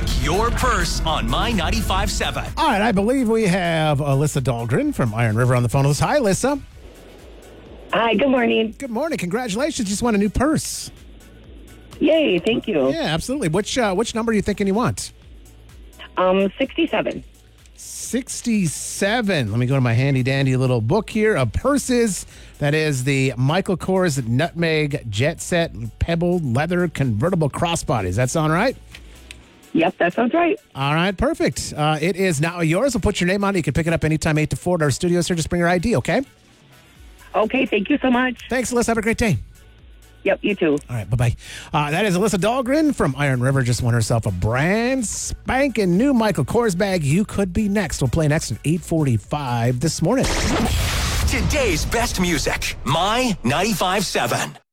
Pick your purse on My 95.7. All right, I believe we have Alyssa Dahlgren from Iron River on the phone with us. Hi, Alyssa. Hi, good morning. Good morning. Congratulations. You just won a new purse. Yay, thank you. Yeah, absolutely. Which number are you thinking you want? 67. 67. Let me go to my handy-dandy little book here of purses. That is the Michael Kors Nutmeg Jet Set Pebble Leather Convertible Crossbody. Does that sound right? Yep, that sounds right. All right, perfect. It is now yours. We'll put your name on it. You can pick it up anytime, 8 to 4 at our studios here. Just bring your ID, okay? Okay, thank you so much. Thanks, Alyssa. Have a great day. Yep, you too. All right, bye-bye. That is Alyssa Dahlgren from Iron River. Just won herself a brand spanking new Michael Kors bag. You could be next. We'll play next at 8:45 this morning. Today's best music, My 95.7.